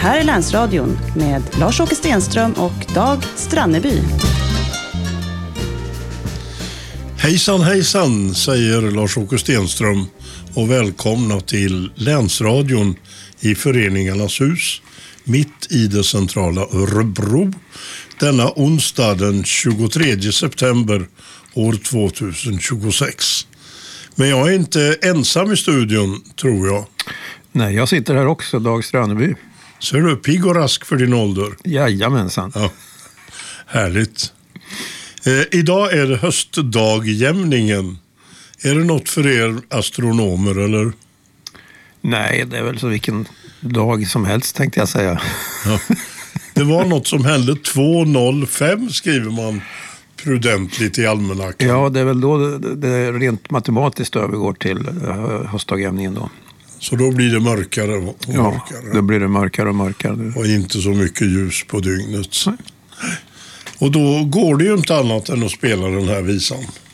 här är Länsradion med Lars-Åke Stenström och Dag Stranneby. Hejsan hejsan, säger Lars-Åke Stenström och välkomna till Länsradion i Föreningarnas hus mitt i det centrala Örebro denna onsdag den 23 september år 2026. Men jag är inte ensam i studion, tror jag. Nej, jag sitter här också, Dag Stranneby. Ser du, pigg och rask för din ålder? Jajamensan. Ja, härligt. Idag är det höstdagjämningen. Är det något för er astronomer, eller? Nej, det är väl så vilken dag som helst, tänkte jag säga. Ja. Det var något som hände 2:05, skriver man prudentligt i almanackan. Ja, det är väl då det rent matematiskt övergår till höstdagjämningen då. Så då blir det mörkare och mörkare. Ja, då blir det mörkare och mörkare. Och inte så mycket ljus på dygnet. Nej. Och då går det ju inte annat än att spela den här visan.